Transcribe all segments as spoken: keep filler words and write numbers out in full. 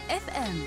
إف إم.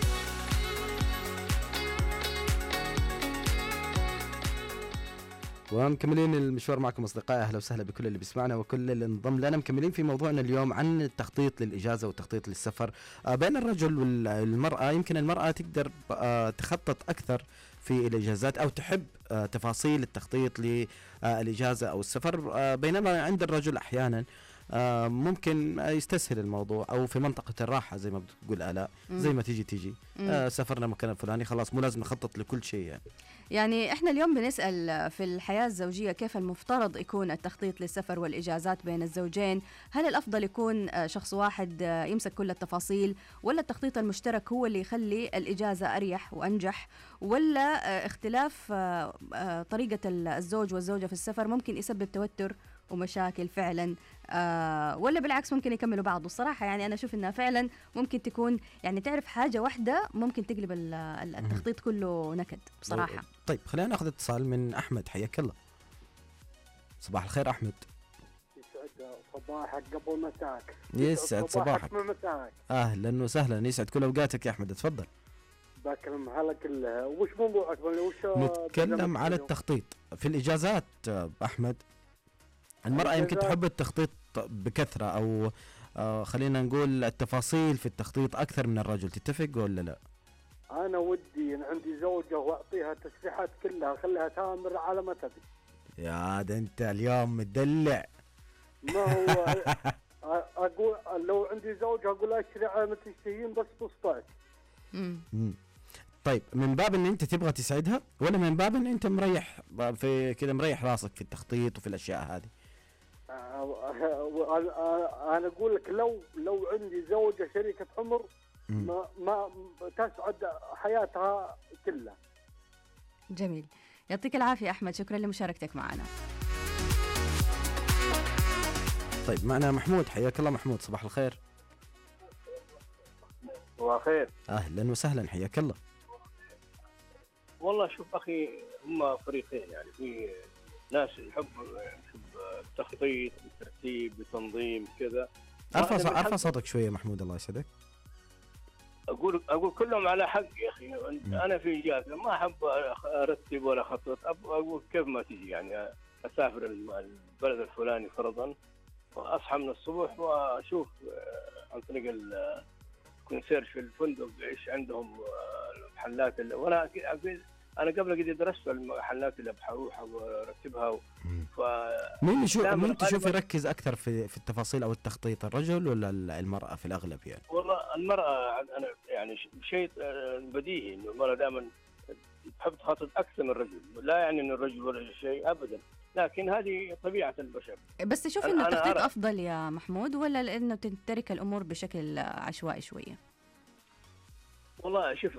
ومكملين المشوار معكم أصدقائي، أهلا وسهلا بكل اللي بيسمعنا وكل اللي انضم لنا. مكملين في موضوعنا اليوم عن التخطيط للإجازة والتخطيط للسفر بين الرجل والمرأة. يمكن المرأة تقدر تخطط أكثر في الإجازات أو تحب تفاصيل التخطيط للإجازة أو السفر، بينما عند الرجل أحيانا ممكن يستسهل الموضوع أو في منطقة الراحة زي ما بتقول آلاء، زي ما تيجي تيجي آه سفرنا مكان الفلاني خلاص، مو لازم نخطط لكل شيء يعني. يعني إحنا اليوم بنسأل في الحياة الزوجية كيف المفترض يكون التخطيط للسفر والإجازات بين الزوجين؟ هل الأفضل يكون شخص واحد يمسك كل التفاصيل، ولا التخطيط المشترك هو اللي يخلي الإجازة أريح وأنجح، ولا اختلاف طريقة الزوج والزوجة في السفر ممكن يسبب توتر ومشاكل فعلا، آه ولا بالعكس ممكن يكملوا بعض؟ الصراحة يعني أنا أشوف إنها فعلا ممكن تكون يعني تعرف حاجة واحدة ممكن تقلب التخطيط كله نكد بصراحة. طيب خلينا ناخذ اتصال من أحمد، حياك الله. صباح الخير أحمد. يسعد صباحك قبل مساك. يسعد صباحك. مساك. أهلا وسهلا، يسعد كل أوقاتك يا أحمد، اتفضل. بكلم هلا كلها. وش موضوعك؟ وش نتكلم على التخطيط في الإجازات أحمد. المرأة يمكن تحب التخطيط بكثرة، أو آه خلينا نقول التفاصيل في التخطيط أكثر من الرجل، تتفق ولا لا؟ أنا ودي أن عندي زوجة وأعطيها التسريحات كلها، خليها تامر على ما تبي. يا ده أنت اليوم مدلع. ما هو أقول لو عندي زوجة أقول أشرع ما تشتهين بس بسطات. امم طيب من باب ان انت تبغى تسعدها، ولا من باب ان انت مريح في كذا، مريح راسك في التخطيط وفي الاشياء هذه؟ انا اقول لك لو لو عندي زوجة شريكة عمر ما ما تسعد حياتها كلها. جميل، يعطيك العافية أحمد، شكرا لمشاركتك معنا. طيب معنا محمود، حياك الله محمود، صباح الخير. صباح الخير. أهلا وسهلا، حياك الله. والله شوف أخي، هم فريقين، يعني في ناس يحب يحب التخطيط بالترتيب بالتنظيم كذا. ارفع ارفع صوتك شويه محمود، الله يسعدك. اقول اقول كلهم على حق يا اخي. انا في اجازه ما احب ارتب ولا اخطط، اقول كيف ما تجي، يعني اسافر البلد الفلاني فرضا، واصحى من الصبح واشوف عن طريق الكونسيرج في الفندق ايش عندهم المحلات اللي وانا اقول انا قبل قد درست المحلات اللي بحروحها وارتبها و... ف مين يشوف مين تشوف يركز اكثر في في التفاصيل او التخطيط، الرجل ولا المراه في الاغلب يعني؟ والله المراه، انا يعني شيء بديهي انه المراه دائما تحب تخطط اكثر من الرجل، لا يعني ان الرجل ولا شيء ابدا، لكن هذه طبيعه البشر. بس تشوف انه التخطيط افضل يا محمود، ولا لانه تترك الامور بشكل عشوائي شويه؟ والله شوف،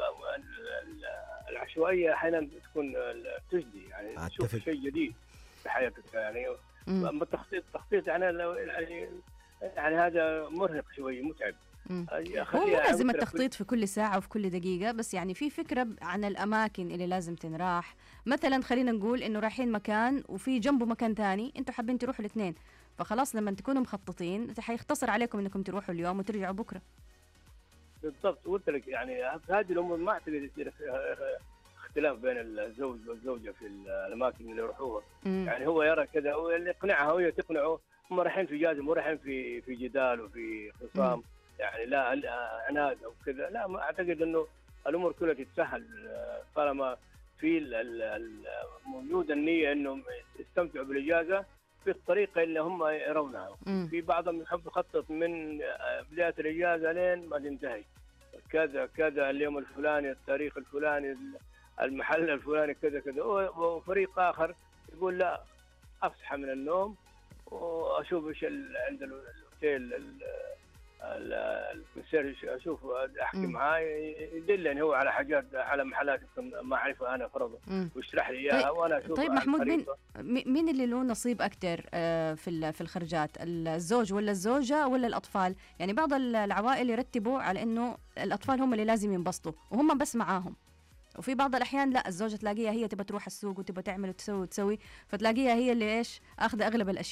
العشوائية أحيانا تكون تجدي، يعني تشوف شيء جديد في حياتك، يعني أما التخطيط تخطيط يعني يعني يعني هذا مرهق شوي، متعب. هو مو لازم التخطيط في كل ساعة وفي كل دقيقة، بس يعني في فكرة عن الأماكن اللي لازم تنراح. مثلا خلينا نقول إنه رايحين مكان وفي جنبه مكان تاني، أنتوا حابين تروحوا الاثنين، فخلاص لما تكونوا مخططين حيختصر عليكم إنكم تروحوا اليوم وترجعوا بكرة. بالضبط، قلت لك يعني هذه الامور ما اعتقد يصير اختلاف بين الزوج والزوجه في الاماكن اللي يروحوها. يعني هو يرى كذا واللي يقنعها وهي تقنعه، هم رايحين في جازم، مو رايحين في في جدال وفي خصام، يعني لا عناد او كذا، لا ما اعتقد انه الامور كلها تتسهل طالما في موجود النيه انهم يستمتعوا بالاجازه بالطريقه اللي هم يرونها. في بعضهم يحب يخطط من بدايه الاجازه لين ما تنتهي، كذا كذا اليوم الفلاني، التاريخ الفلاني، المحل الفلاني، كذا كذا. وفريق اخر يقول لا، اصحى من النوم واشوف ايش عند الاوتيل الكونسيرج، اشوف احكي معاه يدلني هو على حاجات، على محلات ما اعرفها انا فرضا، ويشرح لي اياها. طيب وانا اشوف. طيب محمود، مين مين اللي له نصيب اكثر في في الخرجات، الزوج ولا الزوجه ولا الاطفال؟ يعني بعض العوائل يرتبوا على انه الاطفال هم اللي لازم ينبسطوا وهم بس معاهم، وفي بعض الأحيان لا، الزوجة تلاقيها هي تبى تروح السوق وتبى تعمل وتسوي وتسوي فتلاقيها هي اللي إيش أخذ أغلب الأشياء.